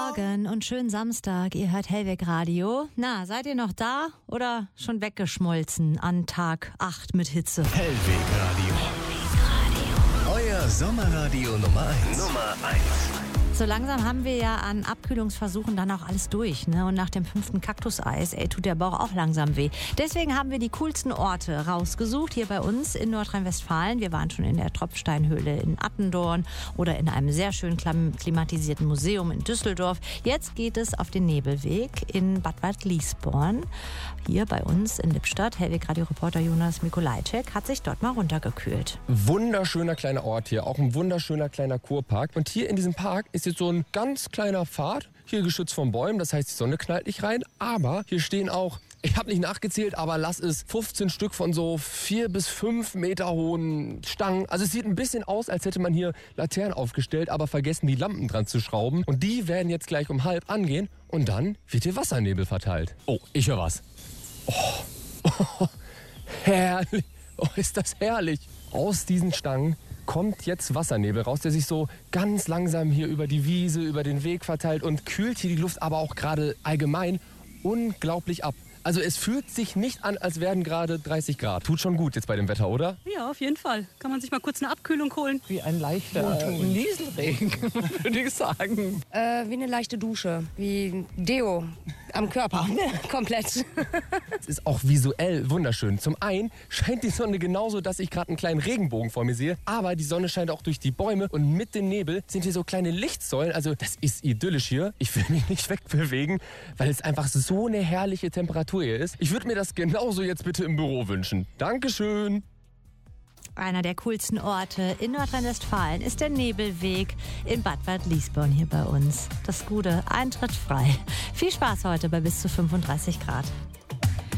Morgen und schönen Samstag. Ihr hört Hellweg Radio. Na, seid ihr noch da oder schon weggeschmolzen an Tag 8 mit Hitze? Hellweg Radio. Euer Sommerradio Nummer 1. So langsam haben wir ja an Abkühlungsversuchen dann auch alles durch, ne? Und nach dem 5. Kaktuseis, tut der Bauch auch langsam weh. Deswegen haben wir die coolsten Orte rausgesucht hier bei uns in Nordrhein-Westfalen. Wir waren schon in der Tropfsteinhöhle in Attendorn oder in einem sehr schön klimatisierten Museum in Düsseldorf. Jetzt geht es auf den Nebelweg in Bad Waldliesborn. Hier bei uns in Lippstadt. Hellweg-Radio-Reporter Jonas Mikolajczyk hat sich dort mal runtergekühlt. Wunderschöner kleiner Ort hier, auch ein wunderschöner kleiner Kurpark. Und hier in diesem Park ist jetzt so ein ganz kleiner Pfad, hier geschützt von Bäumen, das heißt, die Sonne knallt nicht rein. Aber hier stehen auch, ich habe nicht nachgezählt, aber lass es 15 Stück von so 4 bis 5 Meter hohen Stangen. Also es sieht ein bisschen aus, als hätte man hier Laternen aufgestellt, aber vergessen, die Lampen dran zu schrauben. Und die werden jetzt gleich um 12:30 angehen und dann wird hier Wassernebel verteilt. Oh, ich höre was. Oh, herrlich. Oh, ist das herrlich. Aus diesen Stangen kommt jetzt Wassernebel raus, der sich so ganz langsam hier über die Wiese, über den Weg verteilt und kühlt hier die Luft aber auch gerade allgemein unglaublich ab. Also es fühlt sich nicht an, als wären gerade 30 Grad. Tut schon gut jetzt bei dem Wetter, oder? Ja, auf jeden Fall. Kann man sich mal kurz eine Abkühlung holen. Wie ein leichter Nieselregen, würde ich sagen. Wie eine leichte Dusche, wie Deo am Körper, komplett. Es ist auch visuell wunderschön. Zum einen scheint die Sonne genauso, dass ich gerade einen kleinen Regenbogen vor mir sehe, aber die Sonne scheint auch durch die Bäume und mit dem Nebel sind hier so kleine Lichtsäulen. Also das ist idyllisch hier. Ich will mich nicht wegbewegen, weil es einfach so eine herrliche Temperatur hier ist. Ich würde mir das genauso jetzt bitte im Büro wünschen. Dankeschön. Einer der coolsten Orte in Nordrhein-Westfalen ist der Nebelweg in Bad Waldliesborn hier bei uns. Das Gute, Eintritt frei. Viel Spaß heute bei bis zu 35 Grad.